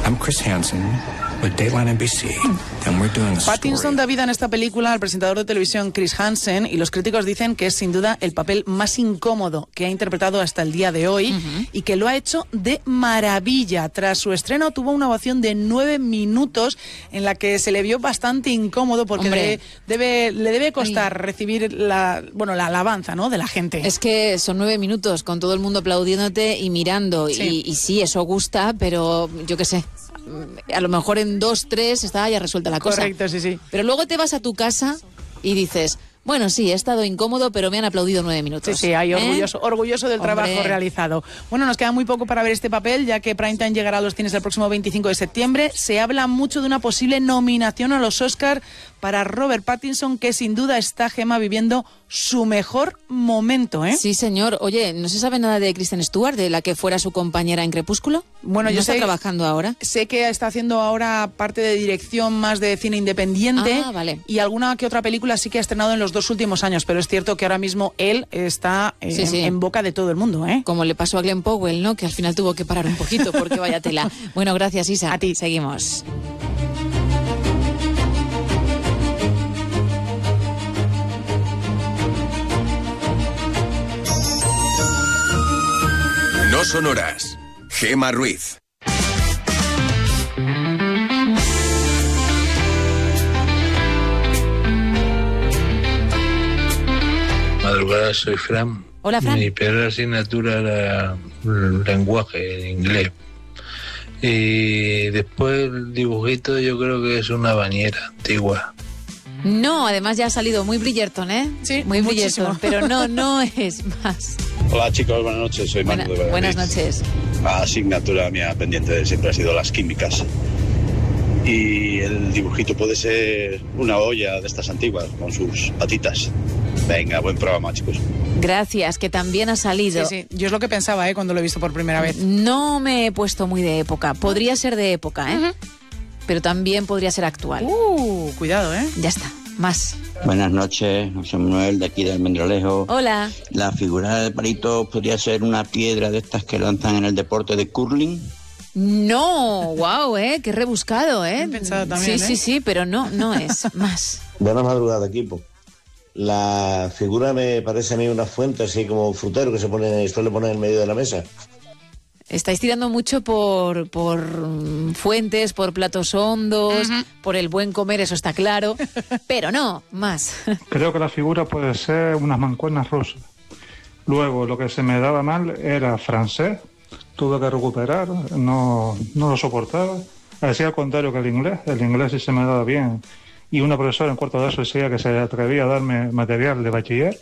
I'm Chris Hansen with Dateline NBC, and we're doing a story. Pattinson da vida en esta película al presentador de televisión Chris Hansen, y los críticos dicen que es sin duda el papel más incómodo que ha interpretado hasta el día de hoy, y que lo ha hecho de maravilla. Tras su estreno tuvo una ovación de 9 minutos en la que se le vio bastante incómodo porque le debe costar recibir la alabanza, ¿no?, de la gente. Es que son 9 minutos con todo el mundo aplaudiéndote y mirando, sí. Y sí, eso gusta, pero yo qué sé, a lo mejor en 2, 3 está ya resuelta la cosa. Correcto, sí. Pero luego te vas a tu casa y dices, bueno, sí, he estado incómodo, pero me han aplaudido 9 minutos. Sí, hay orgulloso del trabajo realizado. Bueno, nos queda muy poco para ver este papel, ya que Primetime llegará a los cines el próximo 25 de septiembre. Se habla mucho de una posible nominación a los Oscar para Robert Pattinson, que sin duda está, Gemma, viviendo su mejor momento, ¿eh? Sí, señor. Oye, ¿no se sabe nada de Kristen Stewart, de la que fuera su compañera en Crepúsculo? Bueno, ¿No está trabajando ahora? Sé que está haciendo ahora parte de dirección más de cine independiente. Vale. Y alguna que otra película sí que ha estrenado en los 2 últimos años, pero es cierto que ahora mismo él está en boca de todo el mundo, ¿eh? Como le pasó a Glenn Powell, ¿no?, que al final tuvo que parar un poquito porque vaya tela. Bueno, gracias, Isa. A ti. Seguimos. No sonoras. Gemma Ruiz. Madrugada, soy Fran. Hola, Fran. Mi peor asignatura era el lenguaje en inglés. Y después el dibujito yo creo que es una bañera antigua. No, además ya ha salido muy Bridgerton, ¿eh? Sí, muy muchísimo. Bridgerton, pero no es más. Hola chicos, buenas noches, soy Manu de Valladolid. Buenas noches. La asignatura mía pendiente siempre ha sido las químicas. Y el dibujito puede ser una olla de estas antiguas, con sus patitas. Venga, buen programa, chicos. Gracias, que también ha salido. Sí, yo es lo que pensaba, cuando lo he visto por primera vez. No me he puesto muy de época. Podría ser de época, ¿eh? Pero también podría ser actual. Cuidado, ¿eh? Ya está, más. Buenas noches, José Manuel, de aquí del Almendralejo. Hola. La figura del palito podría ser una piedra de estas que lanzan en el deporte de curling. No, wow, qué rebuscado, Bien pensado también, Sí, pero no es más. Buenas madrugadas, equipo. La figura me parece a mí una fuente, así como frutero que suele poner en medio de la mesa. Estáis tirando mucho por fuentes, por platos hondos, por el buen comer, eso está claro, pero no, más. Creo que la figura puede ser unas mancuernas rusas. Luego, lo que se me daba mal era francés, tuve que recuperar, no lo soportaba. Decía al contrario que el inglés sí se me daba bien. Y una profesora en cuarto de eso decía que se atrevía a darme material de bachiller.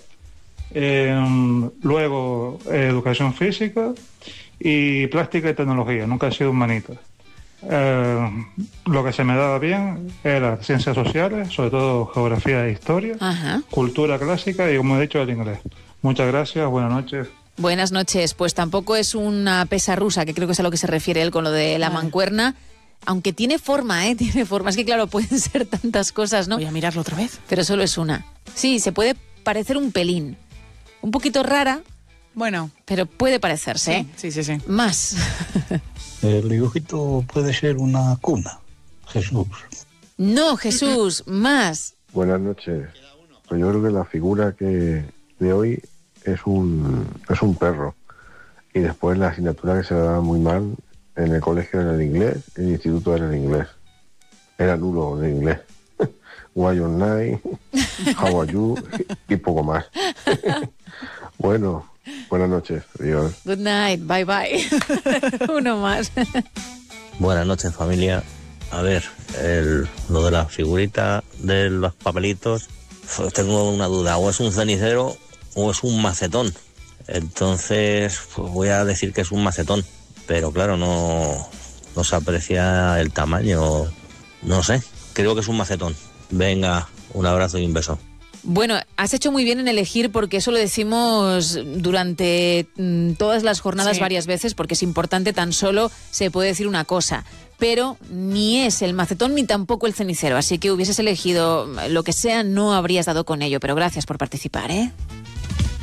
Luego, educación física y plástica y tecnología, nunca he sido humanista. Lo que se me daba bien era ciencias sociales, sobre todo geografía e historia, cultura clásica y, como he dicho, el inglés. Muchas gracias, buenas noches. Buenas noches, pues tampoco es una pesa rusa, que creo que es a lo que se refiere él con lo de la mancuerna, aunque tiene forma, tiene forma. Es que claro, pueden ser tantas cosas, ¿no? Voy a mirarlo otra vez. Pero solo es una. Sí, se puede parecer un pelín, un poquito rara. Bueno, pero puede parecerse, Sí. Más. El dibujito puede ser una cuna, Jesús. No, Jesús, más. Buenas noches. Pues yo creo que la figura de hoy es un perro. Y después la asignatura que se me daba muy mal en el colegio era el inglés, en el instituto era el inglés. Era nulo el inglés. Why your night, how are you y poco más. Bueno, buenas noches, adiós. Good night, bye bye. Uno más. Buenas noches, familia. A ver, lo de la figurita de los papelitos, tengo una duda, o es un cenicero o es un macetón. Entonces, pues voy a decir que es un macetón, pero claro, no se aprecia el tamaño, no sé, creo que es un macetón. Venga, un abrazo y un beso. Bueno, has hecho muy bien en elegir, porque eso lo decimos durante todas las jornadas varias veces, porque es importante, tan solo se puede decir una cosa, pero ni es el macetón ni tampoco el cenicero, así que hubieses elegido lo que sea, no habrías dado con ello, pero gracias por participar, ¿eh?